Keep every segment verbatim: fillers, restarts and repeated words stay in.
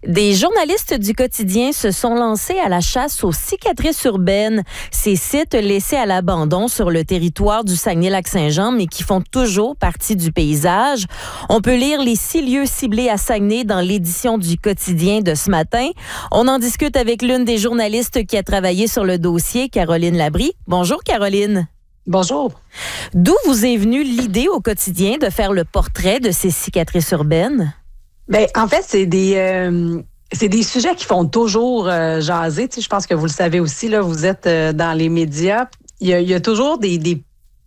Des journalistes du quotidien se sont lancés à la chasse aux cicatrices urbaines, ces sites laissés à l'abandon sur le territoire du Saguenay-Lac-Saint-Jean, mais qui font toujours partie du paysage. On peut lire les six lieux ciblés à Saguenay dans l'édition du quotidien de ce matin. On en discute avec l'une des journalistes qui a travaillé sur le dossier, Caroline Labrie. Bonjour, Caroline. Bonjour. D'où vous est venue l'idée au quotidien de faire le portrait de ces cicatrices urbaines? Ben, en fait, c'est des euh, c'est des sujets qui font toujours euh, jaser. Tu sais, je pense que vous le savez aussi, là, vous êtes euh, dans les médias. Il y a, il y a toujours des, des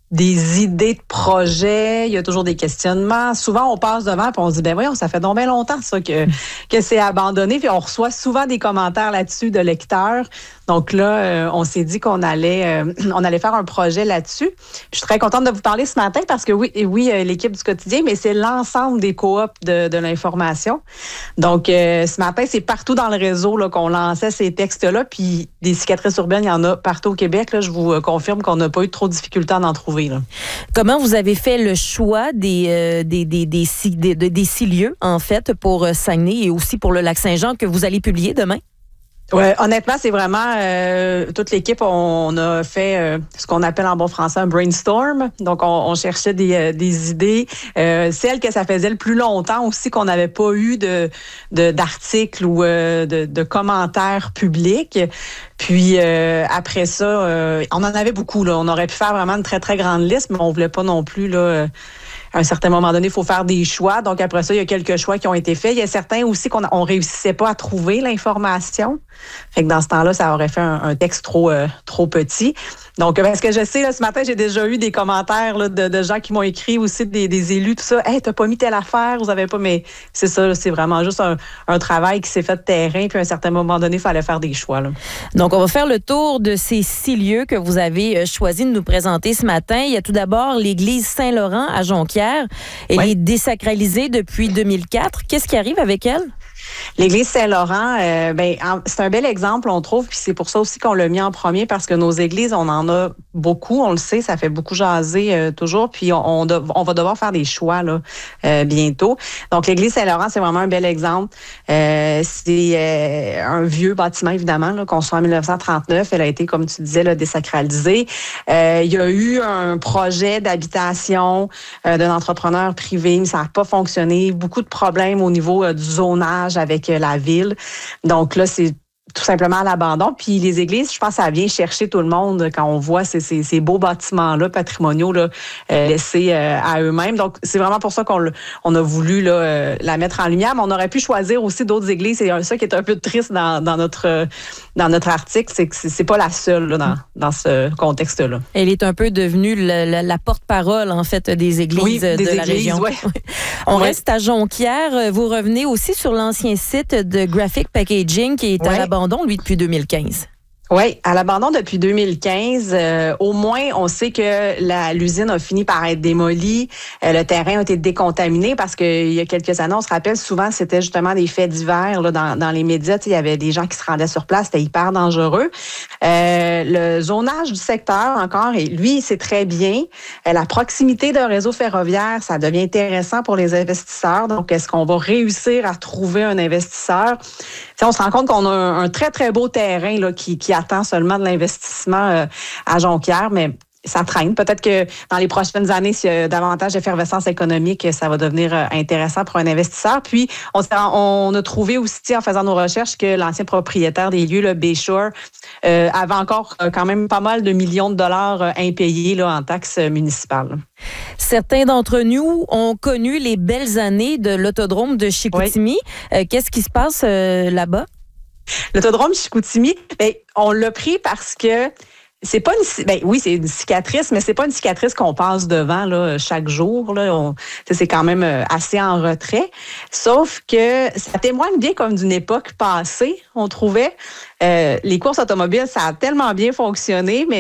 des idées de projets, il y a toujours des questionnements. Souvent, on passe devant et on se dit, ben voyons, ça fait donc bien longtemps ça que que c'est abandonné. Puis on reçoit souvent des commentaires là-dessus de lecteurs. Donc là, euh, on s'est dit qu'on allait euh, on allait faire un projet là-dessus. Je suis très contente de vous parler ce matin parce que oui, oui, euh, l'équipe du quotidien, mais c'est l'ensemble des coops de, de l'information. Donc euh, ce matin, c'est partout dans le réseau là, qu'on lançait ces textes-là. Puis des cicatrices urbaines, il y en a partout au Québec. Là, je vous euh, confirme qu'on n'a pas eu trop de difficultés à en trouver. Là. Comment vous avez fait le choix des, euh, des, des, des, six, des, des six lieux, en fait, pour Saguenay et aussi pour le Lac-Saint-Jean que vous allez publier demain? Ouais, honnêtement, c'est vraiment euh, toute l'équipe. On a fait euh, ce qu'on appelle en bon français un brainstorm. Donc, on, on cherchait des, euh, des idées, euh, celles que ça faisait le plus longtemps aussi qu'on n'avait pas eu de, de d'articles ou euh, de, de commentaires publics. Puis euh, après ça, euh, on en avait beaucoup. Là, on aurait pu faire vraiment une très très grande liste, mais on voulait pas non plus là. Euh, à un certain moment donné, il faut faire des choix. Donc, après ça, il y a quelques choix qui ont été faits. Il y a certains aussi qu'on on réussissait pas à trouver l'information. Fait que dans ce temps-là, ça aurait fait un, un texte trop euh, trop petit. Donc, ben, ce que je sais, là, ce matin, j'ai déjà eu des commentaires là, de, de gens qui m'ont écrit aussi, des, des élus, tout ça. « Hey, t'as pas mis telle affaire, vous avez pas... » Mais c'est ça, c'est vraiment juste un, un travail qui s'est fait de terrain. Puis à un certain moment donné, il fallait faire des choix. Là. Donc, on va faire le tour de ces six lieux que vous avez choisi de nous présenter ce matin. Il y a tout d'abord l'église Saint-Laurent à Jonquière. Elle ouais. est désacralisée depuis deux mille quatre. Qu'est-ce qui arrive avec elle? L'église Saint-Laurent, euh, ben, c'est un bel exemple, on trouve, puis c'est pour ça aussi qu'on l'a mis en premier, parce que nos églises, on en a beaucoup, on le sait, ça fait beaucoup jaser euh, toujours, puis on, on, de, on va devoir faire des choix là euh, bientôt. Donc, l'église Saint-Laurent, c'est vraiment un bel exemple. Euh, c'est euh, un vieux bâtiment, évidemment, là, construit en dix-neuf cent trente-neuf. Elle a été, comme tu disais, là, désacralisée. Euh, il y a eu un projet d'habitation euh, d'un entrepreneur privé, mais ça n'a pas fonctionné. Beaucoup de problèmes au niveau euh, du zonage avec la ville. Donc là, c'est tout simplement à l'abandon. Puis les églises, je pense, ça vient chercher tout le monde quand on voit ces, ces, ces beaux bâtiments-là, patrimoniaux, là, euh, laissés euh, à eux-mêmes. Donc, c'est vraiment pour ça qu'on on a voulu là, euh, la mettre en lumière. Mais on aurait pu choisir aussi d'autres églises. C'est ça qui est un peu triste dans, dans, notre, dans notre article, c'est que c'est pas la seule là, dans, dans ce contexte-là. Elle est un peu devenue la, la, la porte-parole, en fait, des églises oui, de des la églises, région. Ouais. On ouais. reste à Jonquière. Vous revenez aussi sur l'ancien site de Graphic Packaging qui est ouais. à l'abandon, lui, depuis deux mille quinze. Oui, à l'abandon depuis deux mille quinze. Euh, au moins, on sait que la, l'usine a fini par être démolie. Euh, le terrain a été décontaminé parce qu'il y a quelques années, on se rappelle, souvent, c'était justement des faits divers là, dans, dans les médias. Il y avait des gens qui se rendaient sur place, c'était hyper dangereux. Euh, le zonage du secteur, encore, et lui, c'est très bien. Euh, la proximité d'un réseau ferroviaire, ça devient intéressant pour les investisseurs. Donc, est-ce qu'on va réussir à trouver un investisseur? T'sais, on se rend compte qu'on a un, un très, très beau terrain là, qui, qui attend seulement de l'investissement euh, à Jonquière, mais ça traîne. Peut-être que dans les prochaines années, s'il y a davantage d'effervescence économique, ça va devenir euh, intéressant pour un investisseur. Puis, on, on a trouvé aussi, en faisant nos recherches, que l'ancien propriétaire des lieux, le Bayshore, euh, avait encore euh, quand même pas mal de millions de dollars euh, impayés là, en taxes municipales. Certains d'entre nous ont connu les belles années de l'autodrome de Chicoutimi. Oui. Euh, qu'est-ce qui se passe euh, là-bas? L'autodrome Chicoutimi, ben, on l'a pris parce que c'est pas une, ben oui, c'est une cicatrice, mais c'est pas une cicatrice qu'on passe devant là chaque jour. Là, on, c'est quand même assez en retrait. Sauf que ça témoigne bien comme d'une époque passée, on trouvait. Euh, les courses automobiles, ça a tellement bien fonctionné, mais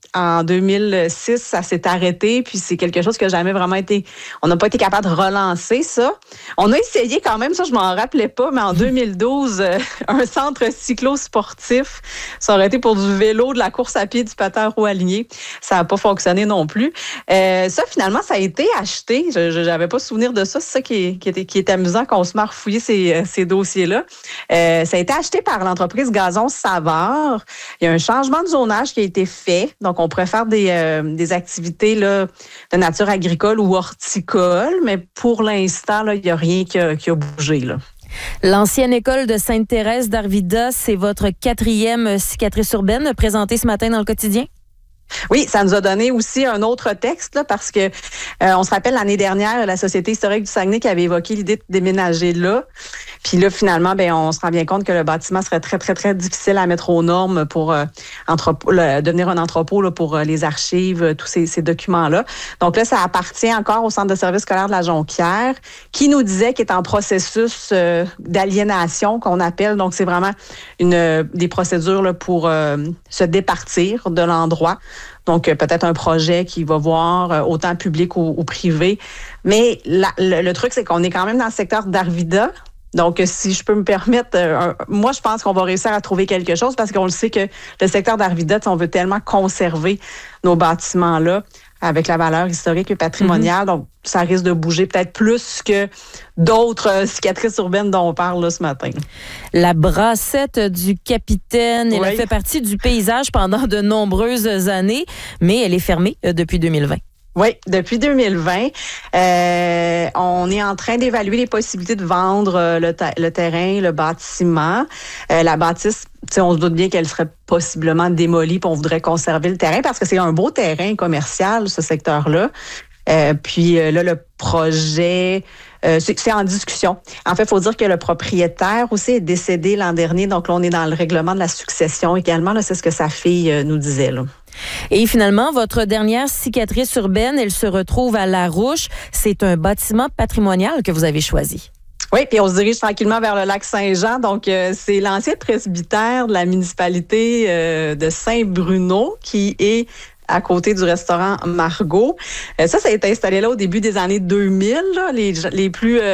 en deux mille six, ça s'est arrêté, puis c'est quelque chose qui n'a jamais vraiment été... On n'a pas été capable de relancer ça. On a essayé quand même, ça je m'en rappelais pas, mais en deux mille douze, euh, un centre cyclo-sportif, ça aurait été pour du vélo, de la course à pied, du patin à roues alignées. Ça n'a pas fonctionné non plus. Euh, ça, finalement, ça a été acheté. Je n'avais pas souvenir de ça. C'est ça qui est, qui est, qui est amusant quand on se met à refouiller ces, ces dossiers-là. Euh, ça a été acheté par l'entreprise Gazon Savard. Il y a un changement de zonage qui a été fait. Donc, on pourrait faire des, euh, des activités là, de nature agricole ou horticole, mais pour l'instant, là, il n'y a rien qui a, qui a bougé, là. L'ancienne école de Sainte-Thérèse d'Arvida, c'est votre quatrième cicatrice urbaine présentée ce matin dans le quotidien? Oui, ça nous a donné aussi un autre texte là, parce que euh, on se rappelle l'année dernière, la Société historique du Saguenay qui avait évoqué l'idée de déménager là. Puis là, finalement, ben on se rend bien compte que le bâtiment serait très, très, très difficile à mettre aux normes pour euh, entrepôt, le, devenir un entrepôt là, pour euh, les archives, euh, tous ces, ces documents-là. Donc là, ça appartient encore au Centre de services scolaire de la Jonquière, qui nous disait qu'il est en processus euh, d'aliénation, qu'on appelle. Donc, c'est vraiment une euh, des procédures là, pour euh, se départir de l'endroit. Donc, euh, peut-être un projet qui va voir euh, autant public ou, ou privé. Mais la, le, le truc, c'est qu'on est quand même dans le secteur d'Arvida. Donc, si je peux me permettre, euh, moi, je pense qu'on va réussir à trouver quelque chose parce qu'on le sait que le secteur d'Arvida, on veut tellement conserver nos bâtiments-là avec la valeur historique et patrimoniale. Mm-hmm. Donc, ça risque de bouger peut-être plus que d'autres euh, cicatrices urbaines dont on parle là, ce matin. La brassette du capitaine, elle oui. a fait partie du paysage pendant de nombreuses années, mais elle est fermée euh, depuis deux mille vingt. Oui, depuis deux mille vingt, euh, on est en train d'évaluer les possibilités de vendre le, ta- le terrain, le bâtiment. Euh, la bâtisse, on se doute bien qu'elle serait possiblement démolie, puis on voudrait conserver le terrain parce que c'est un beau terrain commercial, ce secteur-là. Euh, puis là, le projet, euh, c'est, c'est en discussion. En fait, il faut dire que le propriétaire aussi est décédé l'an dernier, donc là, on est dans le règlement de la succession également. Là, c'est ce que sa fille euh, nous disait, là. Et finalement, votre dernière cicatrice urbaine, elle se retrouve à Larouche. C'est un bâtiment patrimonial que vous avez choisi. Oui, puis on se dirige tranquillement vers le lac Saint-Jean. Donc, euh, c'est l'ancien presbytère de la municipalité euh, de Saint-Bruno qui est à côté du restaurant Margot. Euh, ça, ça a été installé là au début des années deux mille. Là, les, les plus... Euh,